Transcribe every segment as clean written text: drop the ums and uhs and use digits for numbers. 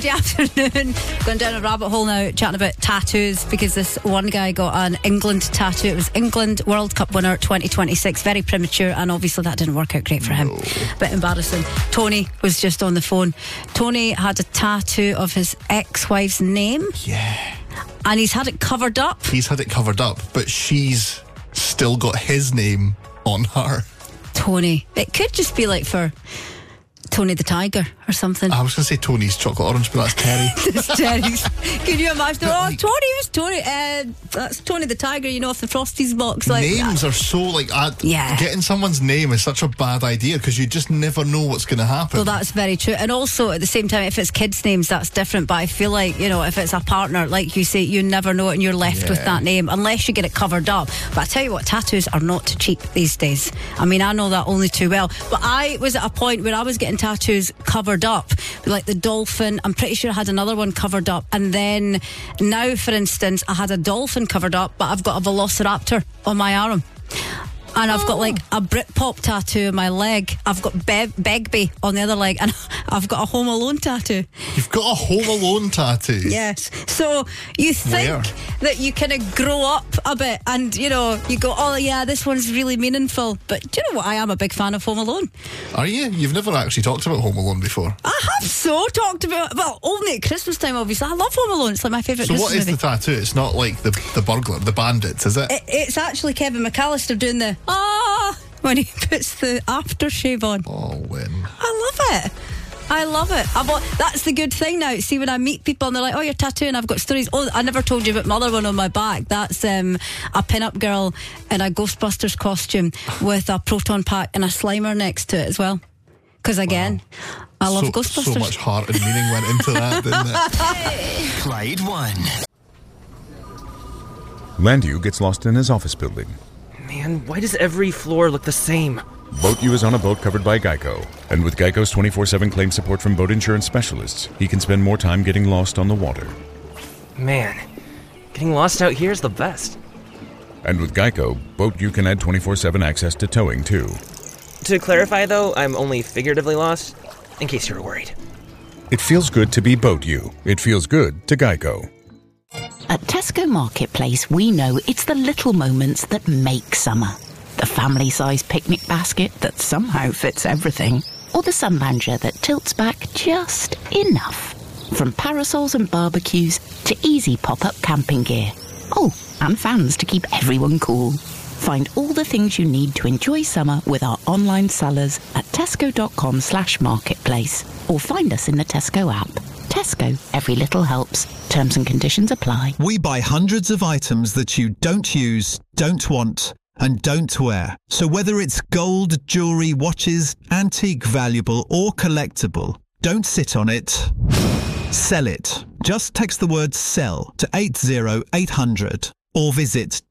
Good afternoon. Going down a rabbit hole now, chatting about tattoos, because this one guy got an England tattoo. It was England World Cup winner 2026. Very premature, and obviously that didn't work out great for him. Bit embarrassing. Tony was just on the phone. Tony had a tattoo of his ex-wife's name. Yeah. And he's had it covered up. He's had it covered up, but she's still got his name on her. Tony. It could just be like for Tony the Tiger or something. I was going to say Tony's Chocolate Orange, but that's Terry. It's Terry's. Can you imagine? But Oh, like, Tony, who's Tony? That's Tony the Tiger, you know, off the Frosties box. Like, names are so like, yeah. Getting someone's name is such a bad idea because you just never know what's going to happen. Well, that's very true. And also, at the same time, if it's kids' names, that's different. But I feel like, you know, if it's a partner, like you say, you never know it and you're left with that name unless you get it covered up. But I tell you what, tattoos are not cheap these days. I mean, I know that only too well. But I was at a point where I was getting tattoos covered up, like the dolphin. I'm pretty sure I had another one covered up. And then now, for instance, I had a dolphin covered up, but I've got a velociraptor on my arm. And I've got like a Britpop tattoo on my leg. I've got Begbie on the other leg, and I've got a Home Alone tattoo. You've got a Home Alone tattoo? Yes. So you think that you kind of grow up a bit and, you know, you go, oh yeah, this one's really meaningful. But do you know what? I am a big fan of Home Alone. Are you? You've never actually talked about Home Alone before. I have so talked about, well, only at Christmas time, obviously. I love Home Alone. It's like my favourite Christmas movie. So what is the tattoo? It's not like the burglar, the bandits, is it? It's actually Kevin McAllister doing the when he puts the aftershave on. Oh, Lynn. I love it. That's the good thing now. See, when I meet people and they're like, oh, you're tattooing, I've got stories. Oh, I never told you about my other one on my back. That's a pin-up girl in a Ghostbusters costume with a proton pack and a Slimer next to it as well. Because again, I love Ghostbusters. So much heart and meaning went into that, didn't it? Clyde 1. Landu gets lost in his office building. Man, why does every floor look the same? Boat U is on a boat covered by Geico. And with Geico's 24/7 claim support from boat insurance specialists, he can spend more time getting lost on the water. Man, getting lost out here is the best. And with Geico, Boat U can add 24/7 access to towing, too. To clarify, though, I'm only figuratively lost, in case you were worried. It feels good to be Boat U. It feels good to Geico. At Tesco Marketplace, we know it's the little moments that make summer. The family-sized picnic basket that somehow fits everything. Or the sun lounger that tilts back just enough. From parasols and barbecues to easy pop-up camping gear. Oh, and fans to keep everyone cool. Find all the things you need to enjoy summer with our online sellers at tesco.com/marketplace. Or find us in the Tesco app. Tesco, every little helps. Terms and conditions apply. We buy hundreds of items that you don't use, don't want, and don't wear. So whether it's gold, jewellery, watches, antique, valuable or collectible, don't sit on it. Sell it. Just text the word SELL to 80800 or visit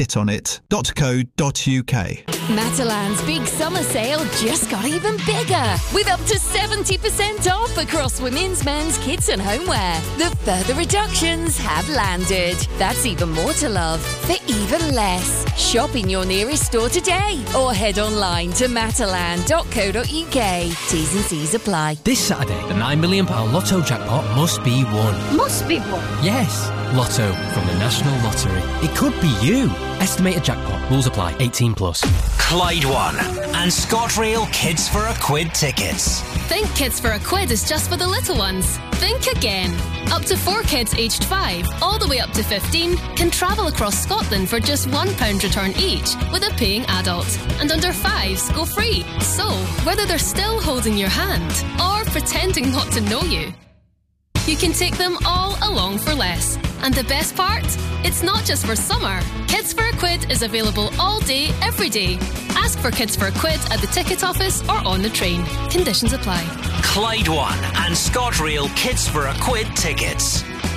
don'tsitonit.co.uk. Matalan's big summer sale just got even bigger, with up to 70% off across women's, men's, kids and homeware. The further reductions have landed. That's even more to love for even less. Shop in your nearest store today or head online to matalan.co.uk. T's and C's apply. This Saturday, the £9 million Lotto jackpot must be won. Must be won. Yes, Lotto from the National Lottery. It could be you. Estimated jackpot. Rules apply. 18+. Clyde 1 and ScotRail Kids for a Quid tickets. Think Kids for a Quid is just for the little ones? Think again. Up to 4 kids aged 5, all the way up to 15, can travel across Scotland for just £1 return each with a paying adult. And under 5s go free. So, whether they're still holding your hand or pretending not to know you, you can take them all along for less. And the best part? It's not just for summer. Kids for a Quid is available all day, every day. Ask for Kids for a Quid at the ticket office or on the train. Conditions apply. Clyde 1 and ScotRail Kids for a Quid tickets.